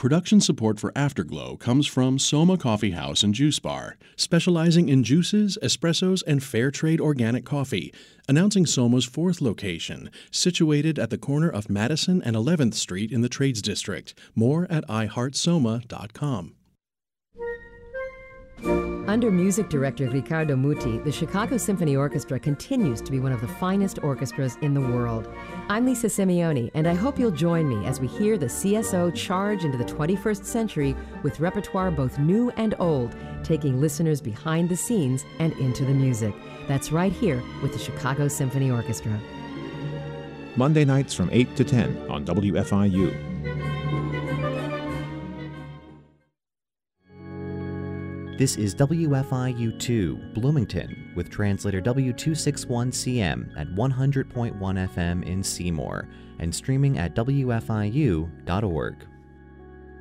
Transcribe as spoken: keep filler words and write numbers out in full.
Production support for Afterglow comes from Soma Coffee House and Juice Bar, specializing in juices, espressos, and fair trade organic coffee, announcing Soma's fourth location, situated at the corner of Madison and eleventh Street in the Trades District. More at i heart soma dot com. Under music director Riccardo Muti, the Chicago Symphony Orchestra continues to be one of the finest orchestras in the world. I'm Lisa Simeone, and I hope you'll join me as we hear the C S O charge into the twenty-first century with repertoire both new and old, taking listeners behind the scenes and into the music. That's right here with the Chicago Symphony Orchestra. Monday nights from eight to ten on W F I U. This is W F I U two, Bloomington, with translator W two sixty-one C M at one hundred point one F M in Seymour, and streaming at W F I U dot org.